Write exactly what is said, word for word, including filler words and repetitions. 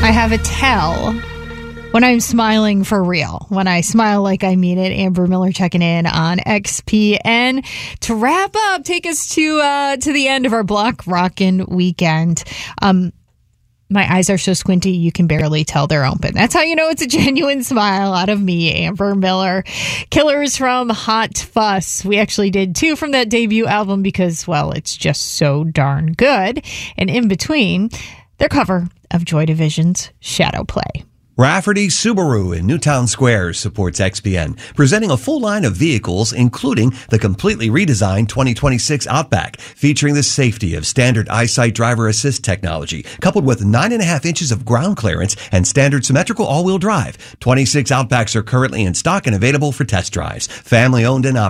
I have a tell when I'm smiling for real. When I smile like I mean it. Amber Miller checking in on X P N to wrap up, take us to uh, to the end of our block rockin' weekend. Um, my eyes are so squinty you can barely tell they're open. That's how you know it's a genuine smile out of me, Amber Miller. Killers from Hot Fuss. We actually did two from that debut album because, well, it's just so darn good. And in between, their cover of Joy Division's Shadow Play. Rafferty Subaru in Newtown Square supports X P N, presenting a full line of vehicles, including the completely redesigned twenty twenty-six Outback, featuring the safety of standard EyeSight driver assist technology, coupled with nine and a half inches of ground clearance and standard symmetrical all-wheel drive. twenty-six Outbacks are currently in stock and available for test drives. Family owned and operated.